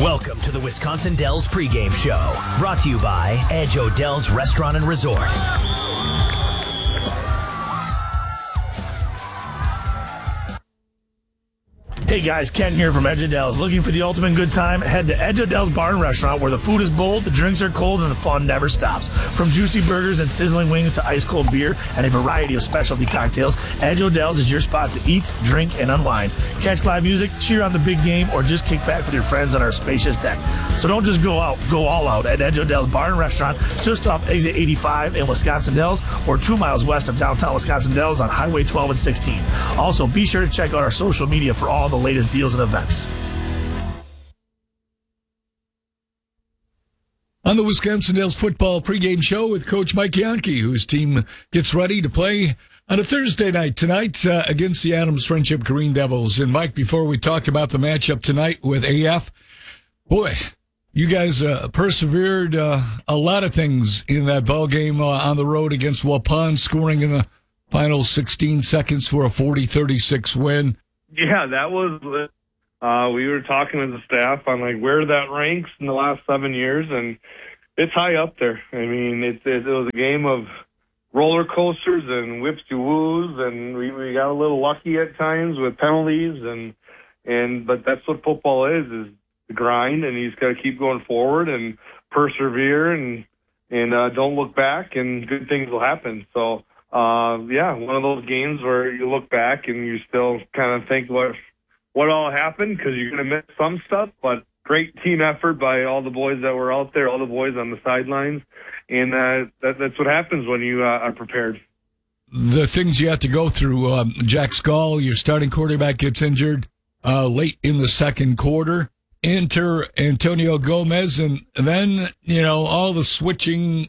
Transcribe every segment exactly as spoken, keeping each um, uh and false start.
Welcome to the Wisconsin Dells pregame show, brought to you by Edge O'Dell's Restaurant and Resort. Hey guys, Ken here from Edge O'Dell's. Looking for the ultimate good time? Head to Edge O'Dell's Bar and Restaurant, where the food is bold, the drinks are cold, and the fun never stops. From juicy burgers and sizzling wings to ice-cold beer and a variety of specialty cocktails, Edge O'Dell's is your spot to eat, drink, and unwind. Catch live music, cheer on the big game, or just kick back with your friends on our spacious deck. So don't just go out, go all out at Edge O'Dell's Bar and Restaurant, just off Exit eighty-five in Wisconsin Dells, or two miles west of downtown Wisconsin Dells on Highway twelve and sixteen. Also, be sure to check out our social media for all the latest deals and events. On the Wisconsin Dells football pregame show with Coach Mike Yankee, whose team gets ready to play on a Thursday night tonight uh, against the Adams Friendship Green Devils. And Mike, before we talk about the matchup tonight with A F, boy, you guys uh, persevered uh, a lot of things in that ball game uh, on the road against Waupun, scoring in the final sixteen seconds for a forty thirty-six win. Yeah, that was, uh, we were talking as a staff on like where that ranks in the last seven years, and it's high up there. I mean, it, it, it was a game of roller coasters and whips to woos, and we, we got a little lucky at times with penalties, and, and, but that's what football is, is the grind, and you just got to keep going forward and persevere and, and, uh, don't look back, and good things will happen. So, Uh, yeah, one of those games where you look back and you still kind of think what what all happened, because you're going to miss some stuff, but great team effort by all the boys that were out there, all the boys on the sidelines, and uh, that, that's what happens when you uh, are prepared. The things you have to go through, um, Jack Skull, your starting quarterback, gets injured uh, late in the second quarter. Enter Antonio Gomez, and then, you know, all the switching.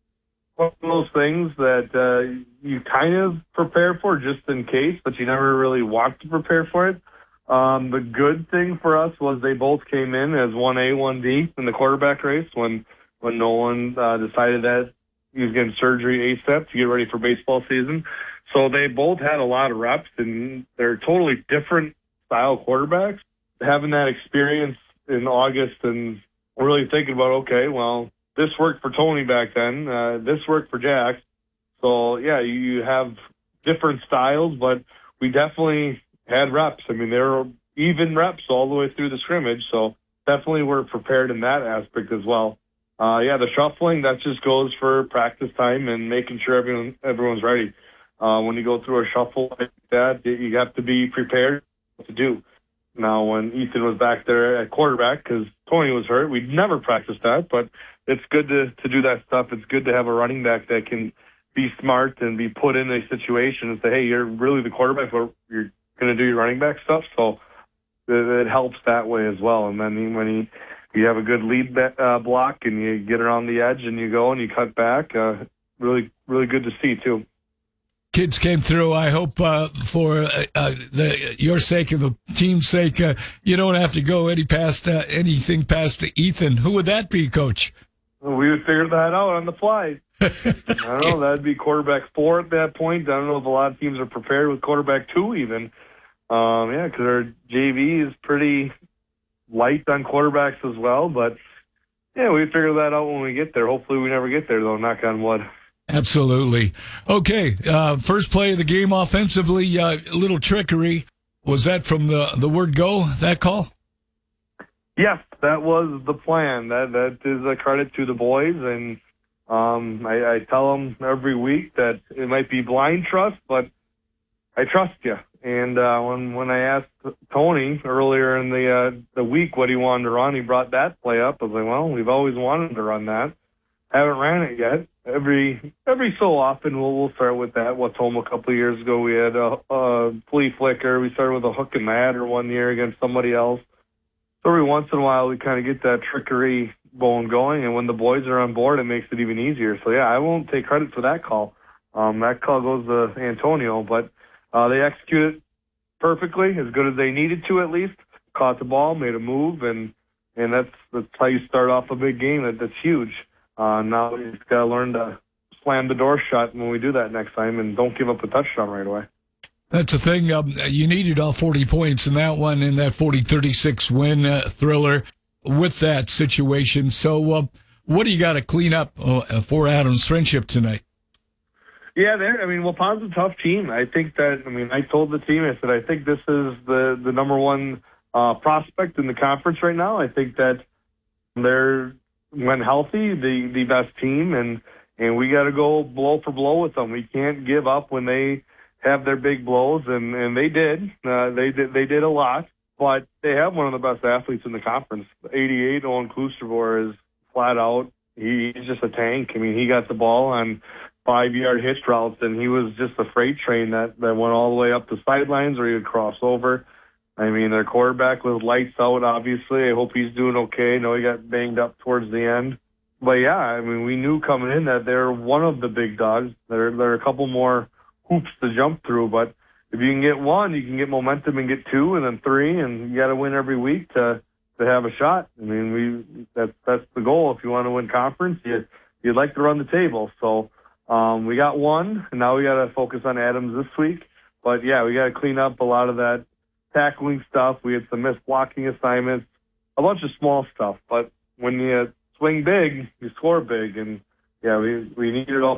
One of those things that uh, you kind of prepare for just in case, but you never really want to prepare for it. Um, the good thing for us was they both came in as one A, one D in the quarterback race when when Nolan uh, decided that he was getting surgery ASAP to get ready for baseball season. So they both had a lot of reps, and they're totally different style quarterbacks. Having that experience in August and really thinking about, okay, well, this worked for Tony back then. Uh, this worked for Jack. So, yeah, you have different styles, but we definitely had reps. I mean, they were even reps all the way through the scrimmage, so definitely we're prepared in that aspect as well. Uh, yeah, the shuffling, that just goes for practice time and making sure everyone everyone's ready. Uh, when you go through a shuffle like that, you have to be prepared to do. Now, when Ethan was back there at quarterback, because Tony was hurt, we'd never practiced that, but it's good to, to do that stuff. It's good to have a running back that can be smart and be put in a situation and say, hey, you're really the quarterback, but you're going to do your running back stuff. So it, it helps that way as well. And then when you, you have a good lead uh, block and you get around the edge and you go and you cut back, uh, really, really good to see too. Kids came through. I hope uh, for uh, uh, the, your sake and the team's sake, uh, you don't have to go any past uh, anything past Ethan. Who would that be, Coach? We would figure that out on the fly. I don't know. That'd be quarterback four at that point. I don't know if a lot of teams are prepared with quarterback two even. Um, yeah, because our J V is pretty light on quarterbacks as well. But, yeah, we figure that out when we get there. Hopefully we never get there, though, knock on wood. Absolutely. Okay, uh, first play of the game offensively, uh, a little trickery. Was that from the, the word go, that call? Yes, that was the plan. That That is a credit to the boys, and um, I, I tell them every week that it might be blind trust, but I trust you. And uh, when when I asked Tony earlier in the uh, the week what he wanted to run, he brought that play up. I was like, well, we've always wanted to run that. Haven't ran it yet. Every every so often we'll we'll start with that. What's home a couple of years ago we had a, a flea flicker. We started with a hook and ladder one year against somebody else. So every once in a while we kind of get that trickery bone going, and when the boys are on board, it makes it even easier. So yeah, I won't take credit for that call. Um, that call goes to Antonio, but uh, they executed perfectly, as good as they needed to at least. Caught the ball, made a move, and and that's that's how you start off a big game. That that's huge. Uh, now we just got to learn to slam the door shut when we do that next time, and don't give up a touchdown right away. That's the thing. Um, you needed all forty points in that one, in that forty thirty-six win uh, thriller. with that situation. So, uh, what do you got to clean up uh, for Adams Friendship tonight? Yeah, I mean, Waupun a tough team. I think that, I mean, I told the team, I said, I think this is the, the number one uh, prospect in the conference right now. I think that they're, when healthy, the, the best team, and, and we got to go blow for blow with them. We can't give up when they have their big blows, and, and they did. Uh, they did. They did a lot, but they have one of the best athletes in the conference. eighty-eight, Owen Klustervor is flat out. He, he's just a tank. I mean, he got the ball on five-yard hitch routes, and he was just a freight train that, that went all the way up the sidelines, or he would cross over. I mean, their quarterback was lights out, obviously. I hope he's doing okay. I know he got banged up towards the end. But, yeah, I mean, we knew coming in that they're one of the big dogs. There, there are a couple more hoops to jump through, but if you can get one, you can get momentum and get two and then three, and you got to win every week to to have a shot. I mean, we that's that's the goal. If you want to win conference, you you'd like to run the table. So um, we got one, and now we got to focus on Adams this week. But yeah, we got to clean up a lot of that tackling stuff. We had some missed blocking assignments, a bunch of small stuff. But when you swing big, you score big, and yeah, we we needed all